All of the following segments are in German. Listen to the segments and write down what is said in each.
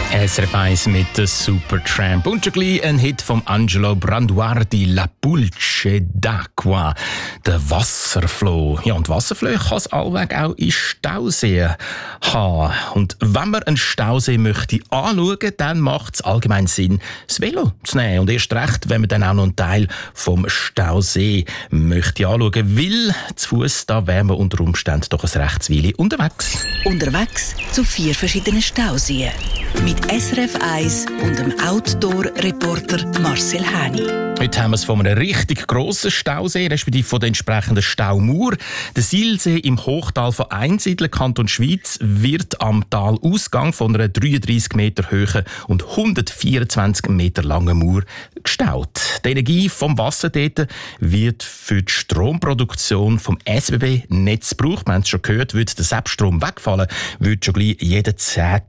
SRF 1 mit der Supertramp. Und schon gleich ein Hit von Angelo Branduardi, La Pulce d'Acqua, der Wasserfloh. Ja, und Wasserflöhe kann es allweg auch in Stauseen haben. Und wenn man einen Stausee möchte anschauen, dann macht es allgemein Sinn, das Velo zu nehmen. Und erst recht, wenn man dann auch noch einen Teil vom Stausee möchte anschauen, weil zu Fuss, da wären wir unter Umständen doch ein Rechtsweile unterwegs. Unterwegs zu 4 verschiedenen Stauseen. Mit SRF 1 und dem Outdoor-Reporter Marcel Häni. Heute haben wir es von einem richtig grossen Stausee, respektive von der entsprechenden Staumauer. Der Silsee im Hochtal von Einsiedeln, Kanton Schweiz, wird am Talausgang von einer 33 Meter hohen und 124 Meter langen Mauer gestaut. Die Energie vom Wasser dort wird für die Stromproduktion vom SBB-Netz gebraucht. Wir haben es schon gehört, würde der Selbststrom wegfallen, würde schon gleich jeder 10.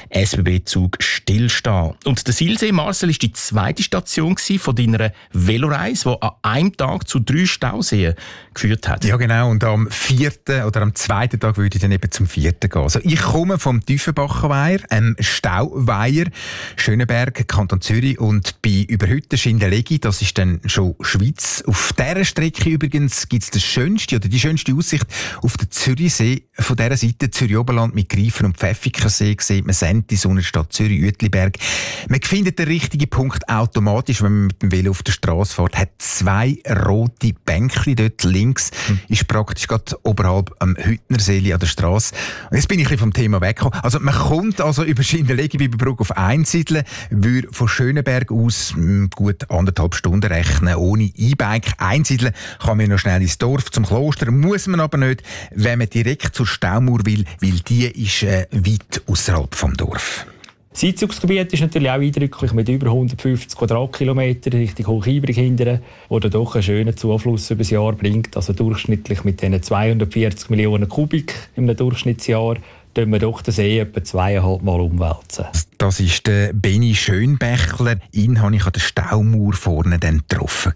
SBB-Zug stillstehen. Und der Silsee, Marcel, ist die zweite Station von deiner Veloreise, die an einem Tag zu 3 Stauseen geführt hat. Ja, genau. Und am 4. oder am 2. Tag würde ich dann eben zum 4. gehen. Also ich komme vom Tiefenbacher Weiher, Stauweiher, Schöneberg, Kanton Zürich, und bin über heute Schindellegi, das ist dann schon Schweiz. Auf dieser Strecke übrigens gibt es die schönste Aussicht auf den Zürichsee. Von dieser Seite Zürich-Oberland mit Greifen und Pfäffikensee sieht man Senti, Sonnenstadt Zürich, Uetliberg. Man findet den richtigen Punkt automatisch, wenn man mit dem Velo auf der Straße fährt. Hat 2 rote Bänkchen dort links. Ist praktisch gerade oberhalb am Hüttnerseeli an der Straße. Und jetzt bin ich ein bisschen vom Thema weggekommen. Also man kommt also über Schindellegi bei Brugg auf Einsiedeln, würde von Schöneberg aus gut 1,5 Stunden rechnen, ohne E-Bike. Einsiedeln kann man noch schnell ins Dorf, zum Kloster, muss man aber nicht, wenn man direkt zur Staumauer will, weil die ist weit außerhalb vom Dorf. Das Einzugsgebiet ist natürlich auch eindrücklich mit über 150 Quadratkilometern Richtung Hochibrig hinterher, wo dann doch einen schönen Zufluss über das Jahr bringt. Also durchschnittlich mit diesen 240 Millionen Kubik im Durchschnittsjahr tun wir doch den See etwa 2,5 Mal umwälzen. Das ist der Benni Schönbächler. Ihn habe ich an der Staumauer vorne dann getroffen.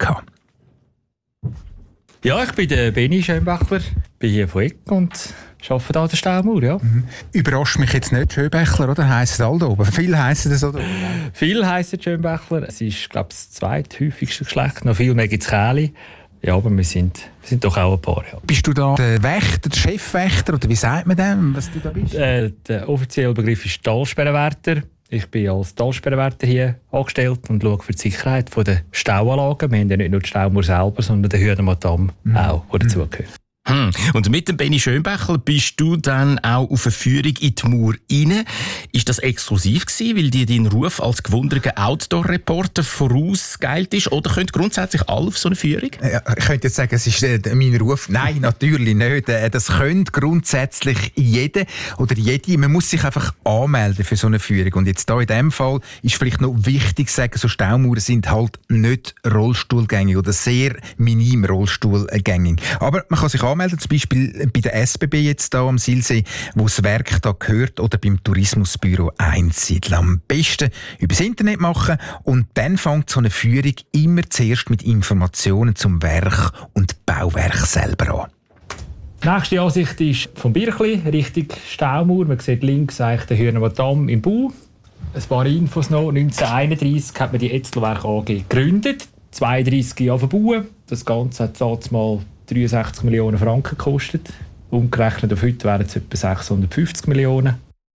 Ja, ich bin der Benni Schönbächler, bin hier von Eck und arbeite hier an der Staumauer, ja. Überrascht mich jetzt nicht Schönbächler, oder? Heisst es all da oben? Viel heissen das, oder? Viel heissen Schönbächler. Es ist, glaube ich, das zweithäufigste Geschlecht. Noch viel mehr gibt es Käli. Ja, aber wir sind doch auch ein paar. Ja. Bist du da der Wächter, der Chefwächter, oder wie sagt man dem, was du da bist? Der offizielle Begriff ist Talsperrenwärter. Ich bin als Talsperrenwärter hier angestellt und schaue für die Sicherheit der Stauanlagen. Wir haben ja nicht nur die Staumauer selber, sondern den Hürdenmatt-Damm auch, der dazugehört. Und mit dem Benni Schönbächler bist du dann auch auf eine Führung in die Mauer rein. Ist das exklusiv gewesen, weil dir dein Ruf als gewundener Outdoor-Reporter vorausgeeilt ist? Oder können grundsätzlich alle auf so eine Führung? Ja, ich könnte jetzt sagen, es ist mein Ruf. Nein, natürlich nicht. Das könnte grundsätzlich jeder oder jede. Man muss sich einfach anmelden für so eine Führung. Und jetzt da in diesem Fall ist vielleicht noch wichtig zu sagen, so Staumauern sind halt nicht rollstuhlgängig oder sehr minim rollstuhlgängig. Aber man kann sich anmelden, zum Beispiel bei der SBB jetzt hier am Silsee, wo das Werk da gehört, oder beim Tourismusbüro Einsiedeln. Am besten übers Internet machen, und dann fängt so eine Führung immer zuerst mit Informationen zum Werk und Bauwerk selber an. Die nächste Ansicht ist vom Birchli Richtung Staumauer. Man sieht links eigentlich den Hürdenmatt-Damm im Bau. Ein paar Infos noch. 1931 hat man die Etzelwerk AG gegründet. 32 Jahre verbauen. Das Ganze hat damals mal 63 Millionen Franken gekostet. Umgerechnet auf heute wären es etwa 650 Millionen.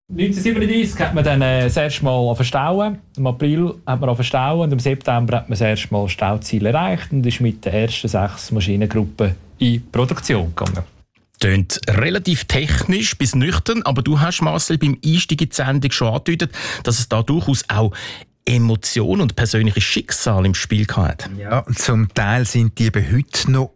1937 hat man dann das erste Mal verstauen. Im April hat man verstauen und im September hat man das erste Mal Stauziel erreicht und ist mit den ersten 6 Maschinengruppen in Produktion gegangen. Tönt relativ technisch bis nüchtern, aber du hast, Marcel, beim Einstieg in die Sendung schon angedeutet, dass es da durchaus auch Emotionen und persönliche Schicksal im Spiel hat. Ja, zum Teil sind die eben heute noch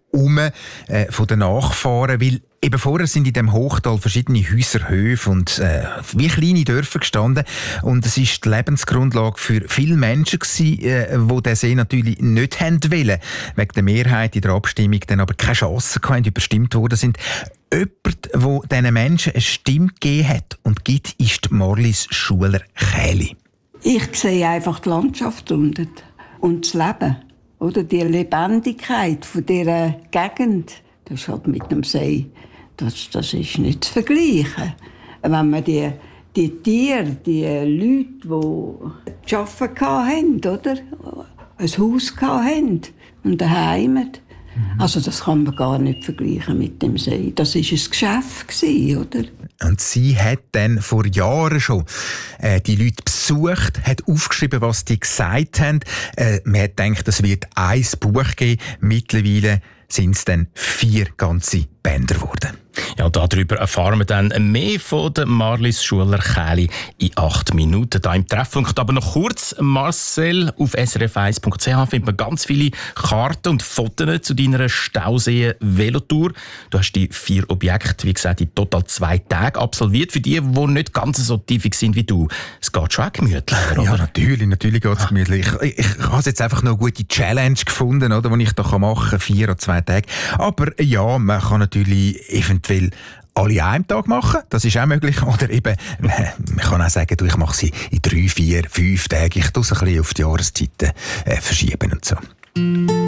von den Nachfahren, weil eben vorher sind in dem Hochtal verschiedene Häuser, Höfe und wie kleine Dörfer gestanden, und es ist die Lebensgrundlage für viele Menschen gewesen, die den See natürlich nicht haben wollen, wegen der Mehrheit in der Abstimmung dann aber keine Chance hatten, überstimmt worden sind. Jemand, der diesen Menschen eine Stimme gegeben hat und gibt, ist Marlies Schuler-Kähli. Ich sehe einfach die Landschaft und das Leben. Oder die Lebendigkeit von dieser Gegend. Das ist halt mit dem See. Das ist nicht zu vergleichen. Wenn man die die Tiere, die Leute, die arbeiten hatten, oder? Ein Haus hatten und eine Heimat. Also das kann man gar nicht vergleichen mit dem See. Das war ein Geschäft, oder? Und sie hat dann vor Jahren schon die Leute besucht, hat aufgeschrieben, was die gesagt haben. Man hat gedacht, es wird ein Buch geben. Mittlerweile sind es dann 4 ganze Bänder geworden. Ja, darüber erfahren wir dann mehr von der Marlies Schuler-Kähli in 8 Minuten. Da im Treffpunkt aber noch kurz, Marcel, auf srf1.ch findet man ganz viele Karten und Fotos zu deiner Stausee-Velotour. Du hast die 4 Objekte, wie gesagt, in total 2 Tagen absolviert. Für die nicht ganz so tief sind wie du. Es geht schon auch gemütlich, oder? Ja, natürlich geht es gemütlich. Ich habe jetzt einfach noch eine gute Challenge gefunden, oder, die ich da machen kann, 4 oder 2 Tage. Aber ja, man kann natürlich eventuell alle an einem Tag machen, das ist auch möglich. Oder eben, man kann auch sagen, ich mache sie in 3, 4, 5 Tagen. Ich tue es ein bisschen auf die Jahreszeiten verschieben und so.